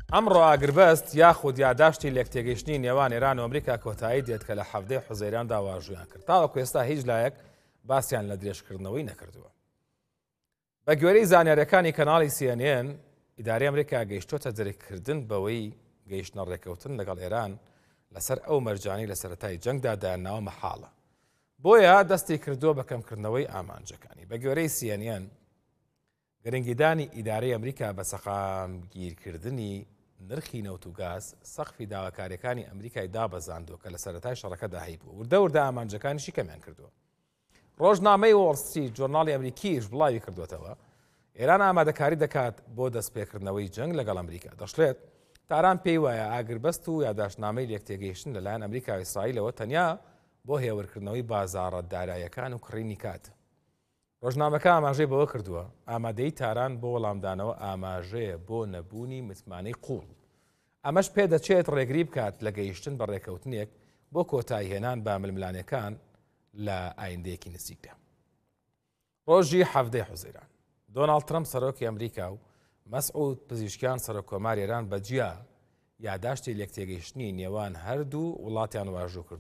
ئەمڕۆ ئاگربەست یاخود یاداشتی لێکتێگەیشتنی نێوان ئێران و ئەمریکا کۆتایی دێت کە لە 17 حوزەیراندا واژویان کرد. تاوەکو ئێستا هیچ لایەک باسییان لە درێژکردنەوەی نەکردووە. بە گوێرەی زانیاریەکانی کەناڵی CNN ئیدارەی ئەمریکا گەیشتۆتە جەرگکردن بەوەی گەیشتنە ڕێکەوتن لەگەڵ ئێران لەسەر ئەو مەرجانی لە سەرەتای جەنگدا دایانناوە مەحاڵە. بۆیە دەستی کردووە بە کەمکردنەوەی ئامانجەکانی. بە گوێرەی CNN گرنگیدانی ئیدارەی ئەمریکا بە سەقامگیرکردنی نرخی نەوت و گاز سەقفی داواکاریەکانی ئەمریکای دابەزاندووە کە لە سەرەتای شەڕەکەدا هەیبووە. وردە وردە ئامانجەکانیشی کەمیان کردووە. ڕۆژنامەی وۆڵ ستریت جۆرناڵی ئەمریکیش بڵاوی کردوێتەوە ئێران ئامادەکاری دەکات بۆ دەستپێکردنەوەی جەنگ لەگەڵ ئەمریکا. دەشڵێت تاران پێی وایە ئاگربەست و یاداشتنامەی لێکتێگەیشتن لەلایەن ئەمریکا و ئیسرائیلەوە تەنیا بۆ هێورکردنەوەی بازاڕە داراییەکان و کڕینی کات. ڕۆژنامەکە ئاماژەی بەوە کردووە ئامادەی تاران بۆ وەڵامدانەوە ئاماژەیە بۆ نەبوونی متمانەی قوڵ. ئەمەش پێدەچێت ڕێگری بکات لە گەیشتن بە ڕێکەوتنێک بۆ کۆتایی هێنان بە ململانەکان لە ئایندەیەکی نزیکدا. ڕۆژی 17 حوزەیران دۆناڵد ترەمپ سەرۆکی ئەمریکا و مەسعود پزیشکیان سەرۆکۆماری ئێران بەجیا یاداشتی لێکتێگەیشتنی نێوان هەردوو وڵاتیان واژوو کرد.